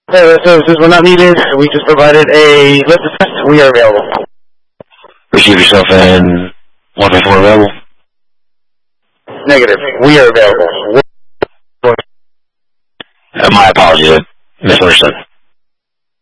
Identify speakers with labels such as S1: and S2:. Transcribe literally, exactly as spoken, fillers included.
S1: Uh, services were not needed. We just provided a lift assist. We are available.
S2: Receive yourself and one five four available.
S1: Negative. We are available.
S2: Uh, my apologies. I misunderstood.